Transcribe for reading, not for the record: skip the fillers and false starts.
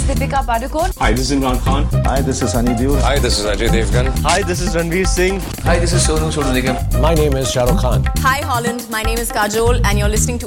is Deepika Padukone. Hi, this is Imran Khan. Hi, this is Sunny Deol. Hi, this is Ajay Devgan. Hi, this is Ranveer Singh. Hi, this is Sonu Nigam. My name is Shah Rukh Khan. Hi Holland, my name is Kajol and you're listening to